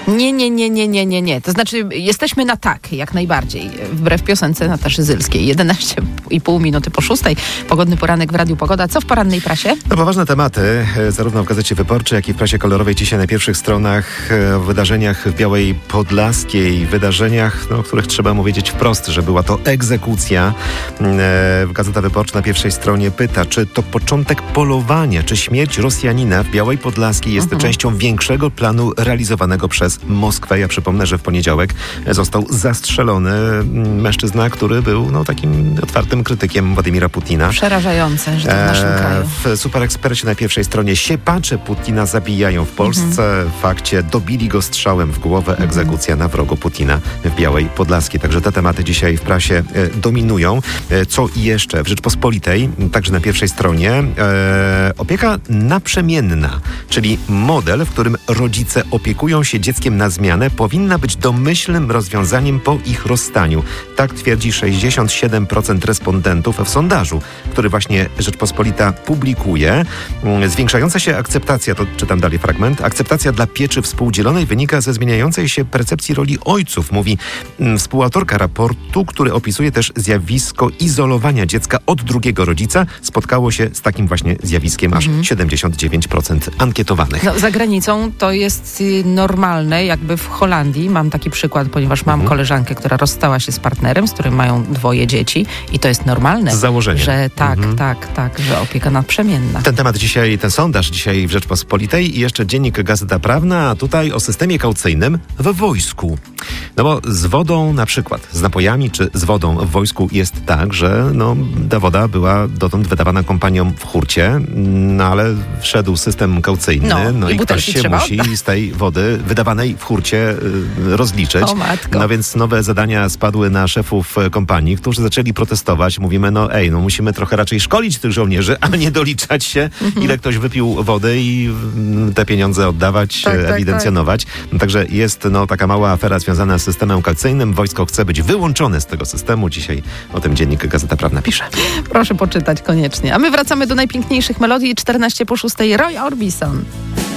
Nie. To znaczy, jesteśmy na tak, jak najbardziej. Wbrew piosence Nataszy Zylskiej. 11,5 minuty po 6. Pogodny poranek w Radiu Pogoda. Co w porannej prasie? No poważne tematy, zarówno w Gazecie Wyborczej, jak i w prasie kolorowej dzisiaj na pierwszych stronach o wydarzeniach w Białej Podlaskiej. Wydarzeniach, o których trzeba mu wiedzieć wprost, że była to egzekucja. Gazeta Wyborcza na pierwszej stronie pyta, czy to początek polowania, czy śmierć Rosjanina w Białej Podlaskiej jest częścią większego planu realizowanego przez Moskwę. Ja przypomnę, że w poniedziałek został zastrzelony mężczyzna, który był takim otwartym krytykiem Władimira Putina. Przerażające, że to w naszym kraju. W Superekspresie na pierwszej stronie siepacze Putina zabijają w Polsce. W fakcie dobili go strzałem w głowę. Egzekucja na wrogo Putina w Białej Podlaskiej. Także te tematy dzisiaj w prasie dominują. Co jeszcze? W Rzeczpospolitej, także na pierwszej stronie, opieka naprzemienna, czyli model, w którym rodzice opiekują się dzieckiem na zmianę, powinna być domyślnym rozwiązaniem po ich rozstaniu. Tak twierdzi 67% respondentów w sondażu, który właśnie Rzeczpospolita publikuje. Zwiększająca się akceptacja, to czytam dalej fragment, akceptacja dla pieczy współdzielonej wynika ze zmieniającej się percepcji roli ojców, mówi współautorka raportu, który opisuje też zjawisko izolowania dziecka od drugiego rodzica. Spotkało się z takim właśnie zjawiskiem aż 79% ankietowanych. Za granicą to jest normalne, jakby w Holandii. Mam taki przykład, ponieważ mam koleżankę, która rozstała się z partnerem, z którym mają 2 dzieci i to jest normalne. Z założenia. Że tak, że opieka naprzemienna. Ten temat dzisiaj, ten sondaż dzisiaj w Rzeczpospolitej i jeszcze dziennik Gazeta Prawna, a tutaj o systemie kaucyjnym w wojsku. No bo z wodą na przykład, z napojami czy z wodą w wojsku jest tak, że ta woda była dotąd wydawana kompaniom w hurcie, ale wszedł system kaucyjny, i ktoś się musi z tej wody wydawanej w hurcie rozliczyć. O matko. No więc nowe zadania spadły na szefów kompanii, którzy zaczęli protestować. Mówimy, musimy trochę raczej szkolić tych żołnierzy, a nie doliczać się, ile ktoś wypił wody i te pieniądze oddawać, ewidencjonować. Także jest taka mała afera związana z systemem kaucyjnym. Wojsko chce być wyłączone z tego systemu. Dzisiaj o tym dziennik Gazeta Prawna pisze. Proszę poczytać koniecznie. A my wracamy do najpiękniejszych melodii. 14 po 6. Roy Orbison.